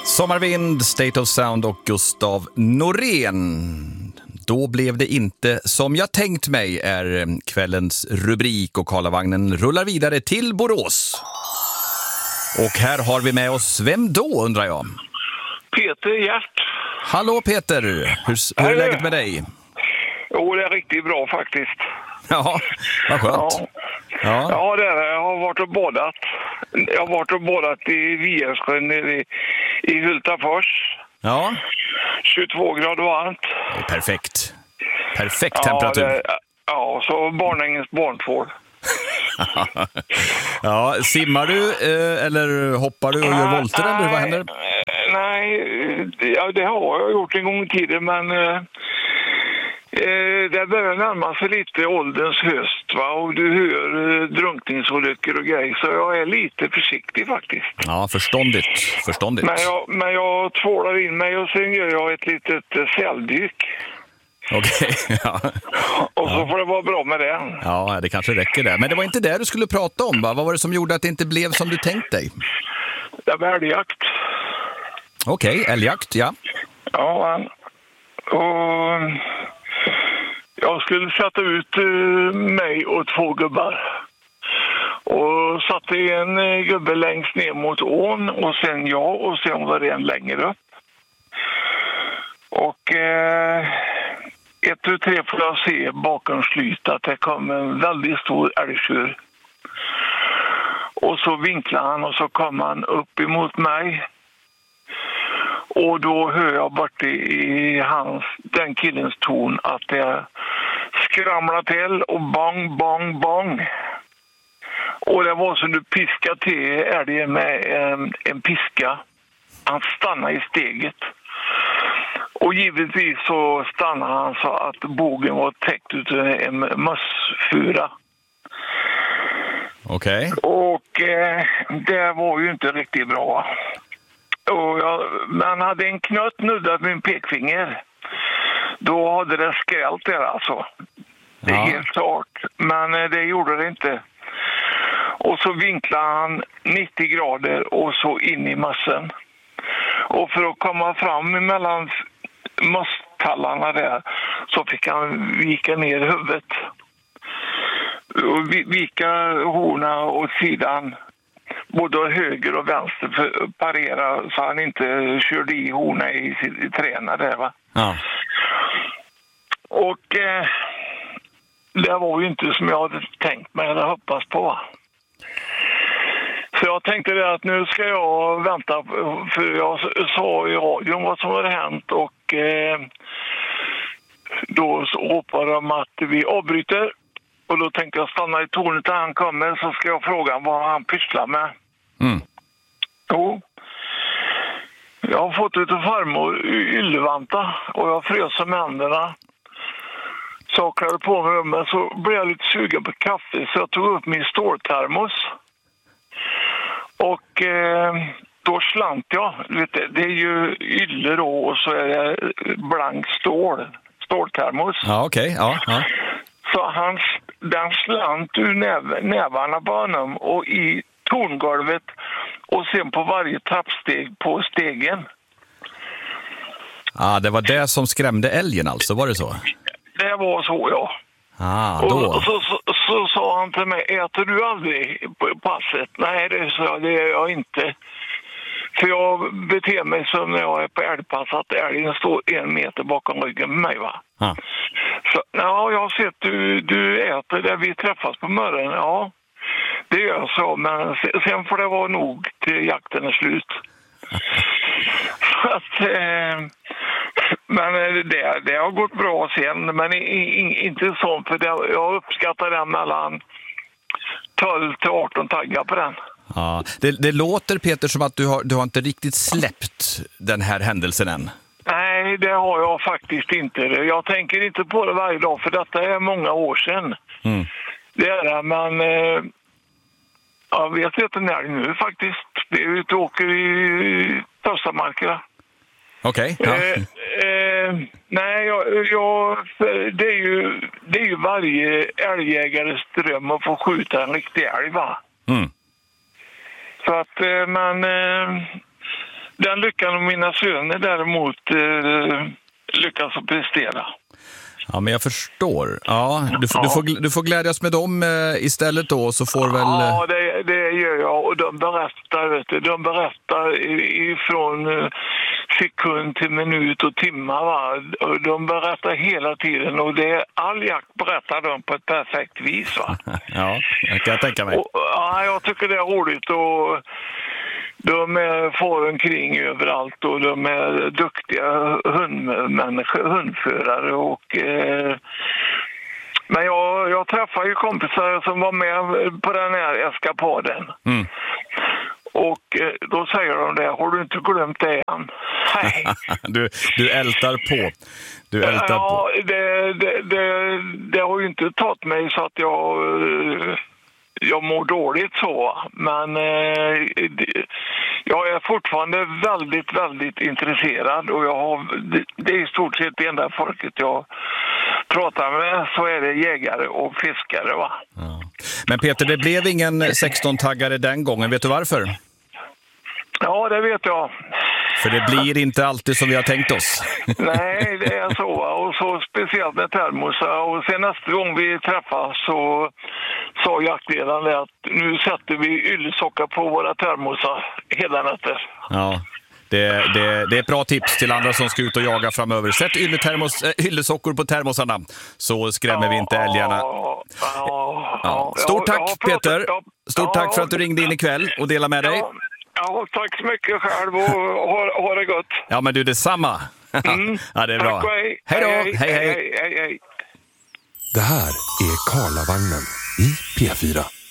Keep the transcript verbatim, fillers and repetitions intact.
Sommarvind, State of Sound och Gustav Norén. Då blev det inte som jag tänkt mig är kvällens rubrik och Karlavagnen rullar vidare till Borås. Och här har vi med oss, vem då undrar jag? Peter Hjärt. Hallå Peter, hur, hur är läget med dig? Jo, det är riktigt bra faktiskt. Ja, vad skönt. Ja, ja. ja det är det. Jag har varit och badat. Jag har varit och badat i Viersjön i, i Hultafors. Ja. tjugotvå grader varmt. Perfekt. Perfekt Ja, temperatur. det, ja, så Barnängens barntvål. Ja, simmar du eh, eller hoppar du och gör volter nej, eller vad händer? Nej, ja, det har jag gjort en gång i tiden, men eh, det börjar närma sig lite ålderns höst, va? Och du hör eh, drunkningsolyckor och grejer, så jag är lite försiktig faktiskt. Ja, förståndigt. förståndigt. Men jag, men jag tvålar in mig och sen gör jag ett litet eh, säldyk. Okej, okay, ja. Och så ja. får det vara bra med det. Ja, det kanske räcker där. Men det var inte det du skulle prata om, va? Vad var det som gjorde att det inte blev som du tänkt dig? Det var älgjakt. Okej, okay, älgjakt, ja. Ja, och jag skulle sätta ut mig och två gubbar. Och satte en gubbe längst ner mot ån och sen jag och sen var det en längre upp. Och eh, ett och tre får jag se bakom slyt att det kom en väldigt stor älgtjur. Och så vinklar han och så kom han upp emot mig. Och då hör jag bort i hans, den killens ton att det skramlar till och bang, bang, bang. Och det var som du piskade till älgen med en, en piska. Han stannade i steget. Och givetvis så stannade han så att bågen var täckt ut en mössfura. Okej. Okay. Och eh, det var ju inte riktigt bra. Och jag, man hade en knött nuddat min pekfinger. Då hade det skrällt där alltså. Det är ja. helt klart. Men det gjorde det inte. Och så vinklade han nittio grader och så in i mössen. Och för att komma fram mellan mösstallarna där så fick han vika ner huvudet. Och vika horna åt sidan. Både höger och vänster för att parera så han inte körde i horna i sitt träna där, va? Ja. Och eh, det var ju inte som jag hade tänkt mig eller hoppats på. Så jag tänkte det att nu ska jag vänta, för jag sa i radion vad som hade hänt och eh, då hoppade de att vi avbryter. Och då tänkte jag stanna i tornet när han kommer så ska jag fråga vad han pysslar med. Mm. Jo. Jag har fått utav farmor ylvanta och jag frös om händerna. Så jag klarade på mig rummet så blev jag lite sugen på kaffe så jag tog upp min ståltermos. Och eh, då slant jag. Det är ju ylle då och så är det blank stål. Ståltermos. Ja, okej. Okay. Ja, ja. Så han, den slant ur näv, nävarna på honom och i torngolvet och sen på varje trappsteg på stegen. Ja, ah, det var det som skrämde älgen alltså, var det så? Det var så, ja. Ah, då. Och så, så, så, så sa han till mig, äter du aldrig på passet? Nej, det sa jag, det gör jag inte. För jag beter mig som när jag är på älgpass att älgen står en meter bakom ryggen med mig, va? Ah. Så, ja, jag har sett du, du äter där vi träffas på morgonen. Ja, det gör jag så. Men sen får det vara nog till jakten är slut. Så att, eh, men det, det har gått bra sen. Men inte så, för det, jag uppskattar den mellan tolv till arton taggar på den. Ja, det, det låter, Peter, som att du har, du har inte riktigt släppt den här händelsen än. Nej, det har jag faktiskt inte. Jag tänker inte på det varje dag, för detta är många år sedan. Mm. Det är det, men eh, jag vet inte när det nu faktiskt. Det är ute och åker i Töstamarkerna. Okej. Okay, ja. eh, eh, nej, jag, jag, det, är ju, det är ju varje älgjägares dröm att få skjuta en riktig älg, va? Mm. Så att, men Den lyckan och mina söner däremot eh, lyckas att prestera. Ja, men jag förstår. Ja, du, får, ja. Du, får, du får glädjas med dem eh, istället då, så får väl... Ja, det, det gör jag. Och de berättar, vet du, de berättar ifrån eh, sekund till minut och timmar, va? Och de berättar hela tiden, och det är all jakt berättar de på ett perfekt vis, va? Ja, jag kan tänka mig. Och, ja, jag tycker det är roligt, och de är far omkring överallt, och de är duktiga hundmänniskor, hundförare. Och, eh, men jag, jag träffade ju kompisar som var med på den här eskapaden. Mm. Och eh, då säger de det, har du inte glömt det än? Nej. du, du ältar på. Du ältar ja, på. Det, det, det, det har ju inte tagit mig så att jag... Eh, Jag mår dåligt så, men eh, det, jag är fortfarande väldigt, väldigt intresserad, och jag har, det, det är i stort sett det enda folket jag pratar med, så är det jägare och fiskare, va? Ja. Men Peter, det blev ingen sexton-taggare den gången, vet du varför? Ja, det vet jag. För det blir inte alltid som vi har tänkt oss. Nej, det är så. Och så speciellt med termosar. Och sen nästa gång vi träffas så sa jaktledaren att nu sätter vi yllesockar på våra termosar hela natten. Ja, det, det, det är ett bra tips till andra som ska ut och jaga framöver. Sätt ylletermos, äh, yllesockor på termosarna, så skrämmer ja, vi inte älgarna. Ja, ja, ja. Stort tack, ja, Peter. Stort ja, tack för att du ringde in ikväll och delade med dig. Ja. Ja, tack så mycket själv, och ha, ha det gott. Ja, men du, detsamma. Mm. Ja, det är bra. Tack, hej. Hej då. Hej, hej. hej, hej, hej. Det här är Karlavagnen i P fyra.